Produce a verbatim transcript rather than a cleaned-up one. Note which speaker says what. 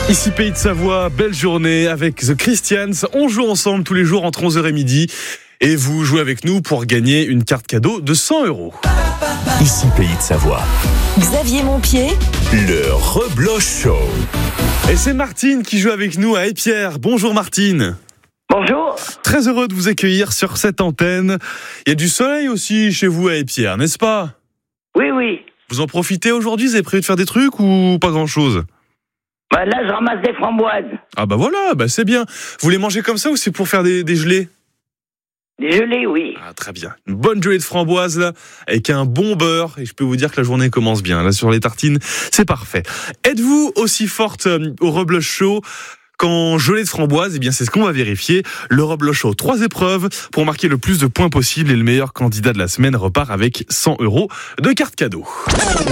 Speaker 1: Ici Pays de Savoie, belle journée avec The Christians. On joue ensemble tous les jours entre onze heures et midi. Et vous jouez avec nous pour gagner une carte cadeau de cent euros.
Speaker 2: Ici Pays de Savoie.
Speaker 3: Xavier Montpied.
Speaker 2: Le Rebloch Show.
Speaker 1: Et c'est Martine qui joue avec nous à Épierre. Bonjour Martine.
Speaker 4: Bonjour.
Speaker 1: Très heureux de vous accueillir sur cette antenne. Il y a du soleil aussi chez vous à Épierre, n'est-ce pas ?
Speaker 4: Oui, oui.
Speaker 1: Vous en profitez aujourd'hui ? Vous avez prévu de faire des trucs ou pas grand-chose ?
Speaker 4: Bah là, je ramasse des framboises.
Speaker 1: Ah bah voilà, bah c'est bien. Vous les mangez comme ça ou c'est pour faire des, des gelées ?
Speaker 4: Des gelées, oui.
Speaker 1: Ah, très bien. Une bonne gelée de framboise, là, avec un bon beurre. Et je peux vous dire que la journée commence bien. Là, sur les tartines, c'est parfait. Êtes-vous aussi forte euh, au Rebloch Show qu'en gelée de framboise ? Eh bien, c'est ce qu'on va vérifier. Le Rebloch Show, trois épreuves pour marquer le plus de points possible. Et le meilleur candidat de la semaine repart avec cent euros de carte cadeau.